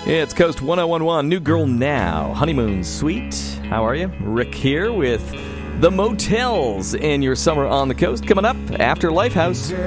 It's Coast 1011, New Girl Now, Honeymoon Suite. How are you? Rick here with the Motels in your summer on the coast. Coming up after Lifehouse.